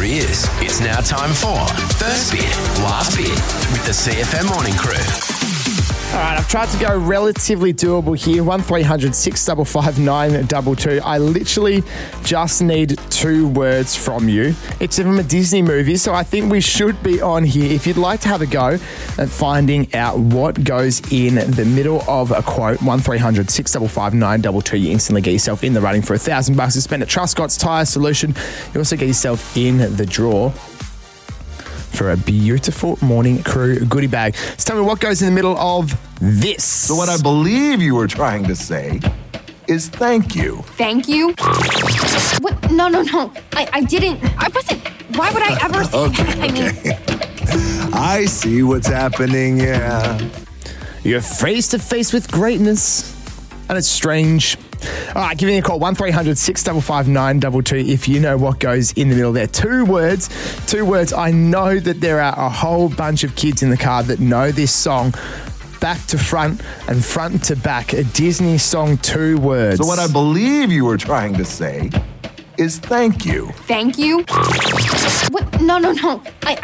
beers. It's now time for First Beer, Last Beer with the CFM Morning Crew. All right, I've tried to go relatively doable here. 1300 655 922. I literally just need 2 words from you. It's from a Disney movie, so I think we should be on here. If you'd like to have a go at finding out what goes in the middle of a quote, 1300 655 922, you instantly get yourself in the running for $1,000 to spend at Truscott's Tyre Solution. You also get yourself in the draw for a beautiful Morning Crew goodie bag. So tell me what goes in the middle of this. So what I believe you were trying to say is thank you. Thank you? What? No. I didn't. I wasn't. Why would I ever say that? I see what's happening, yeah. You're face to face with greatness, and it's strange. All right, give me a call, 1300 655 922 if you know what goes in the middle there. 2 words. I know that there are a whole bunch of kids in the car that know this song back to front and front to back. A Disney song, 2 words. So what I believe you were trying to say is thank you. Thank you? What? No.